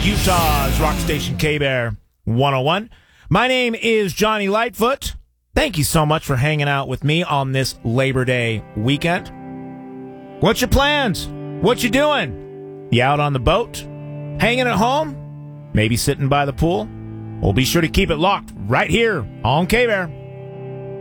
Utah's rock station K-Bear 101. My name is Johnny Lightfoot. Thank you so much for hanging out with me on this Labor Day weekend. What's your plans? What you doing? You out on the boat? Hanging at home? Maybe sitting by the pool? Well, be sure to keep it locked right here on K-Bear.